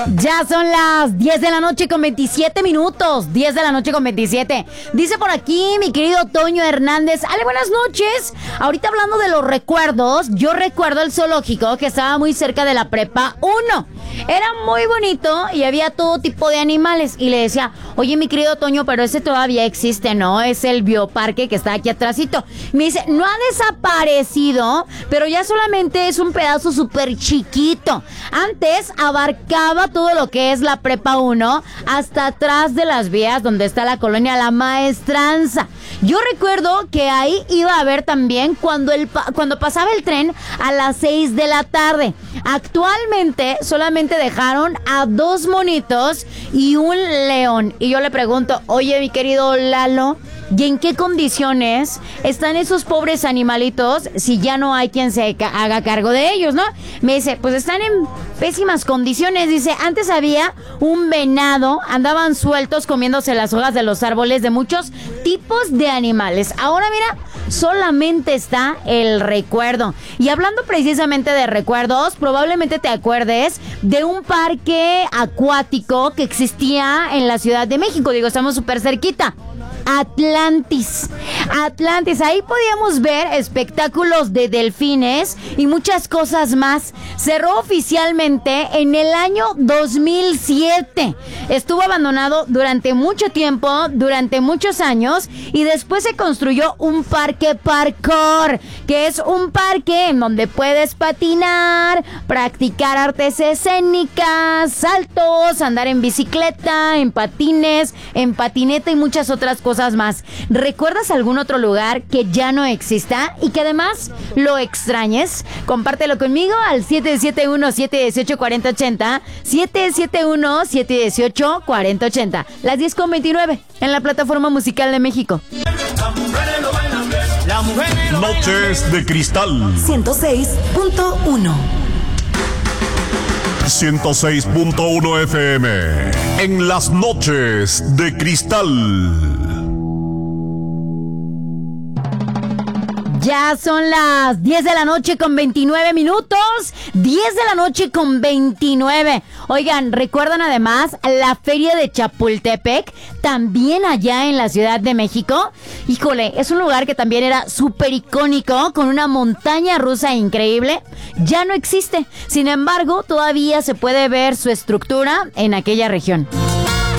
Ya son las 10 de la noche con 27 minutos. 10 de la noche con 27. Dice por aquí mi querido Toño Hernández. Ale, buenas noches. Ahorita hablando de los recuerdos, yo recuerdo el zoológico que estaba muy cerca de la prepa 1. Era muy bonito y había todo tipo de animales. Y le decía, oye, mi querido Toño, pero ese todavía existe, ¿no? Es el bioparque que está aquí atrásito. Me dice, no ha desaparecido, pero ya solamente es un pedazo súper chiquito. Antes abarcaba todo lo que es la prepa 1 hasta atrás de las vías donde está la colonia La Maestranza. Yo recuerdo que ahí iba a haber también cuando pasaba el tren a las 6 de la tarde. Actualmente solamente dejaron a 2 monitos y un león. Y yo le pregunto, oye, mi querido Lalo, ¿y en qué condiciones están esos pobres animalitos si ya no hay quien se haga cargo de ellos, ¿no? Me dice, pues están en pésimas condiciones. Dice, antes había un venado, andaban sueltos comiéndose las hojas de los árboles de muchos tipos de animales. Ahora mira, solamente está el recuerdo. Y hablando precisamente de recuerdos, probablemente te acuerdes de un parque acuático que existía en la Ciudad de México. Digo, estamos súper cerquita. Atlantis, ahí podíamos ver espectáculos de delfines y muchas cosas más. Cerró oficialmente en el año 2007. Estuvo abandonado durante mucho tiempo, durante muchos años, y después se construyó un parque parkour, que es un parque en donde puedes patinar, practicar artes escénicas, saltos, andar en bicicleta, en patines, en patineta y muchas otras cosas más. ¿Recuerdas algún otro lugar que ya no exista y que además lo extrañes? Compártelo conmigo al 771-718-4080, 771-718-4080, las 10:29 en la plataforma musical de México. Noches de Cristal 106.1 106.1 FM en las Noches de Cristal. Ya son las 10 de la noche con 29 minutos. 10 de la noche con 29. Oigan, ¿recuerdan además la feria de Chapultepec? También allá en la Ciudad de México. Híjole, es un lugar que también era súper icónico, con una montaña rusa increíble. Ya no existe. Sin embargo, todavía se puede ver su estructura en aquella región.